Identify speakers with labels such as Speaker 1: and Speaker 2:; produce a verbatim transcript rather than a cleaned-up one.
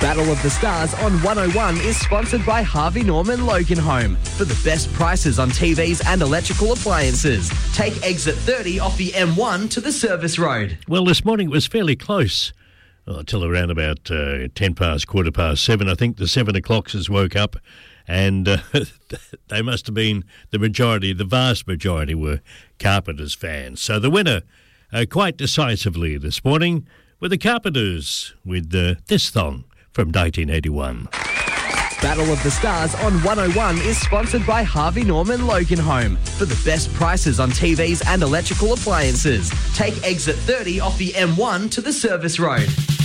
Speaker 1: Battle of the Stars on one oh one is sponsored by Harvey Norman Logan Home. For the best prices on T Vs and electrical appliances, take exit thirty off the M one to the service road.
Speaker 2: Well, this morning it was fairly close. Well, till around about uh, ten past, quarter past seven. I think the seven o'clocks has woke up, and uh, they must have been the majority, the vast majority were Carpenters fans. So the winner, uh, quite decisively this morning, were the Carpenters with uh, this song from nineteen eighty-one.
Speaker 1: Battle of the Stars on one oh one is sponsored by Harvey Norman Logan Home. For the best prices on T Vs and electrical appliances, take exit thirty off the M one to the service road.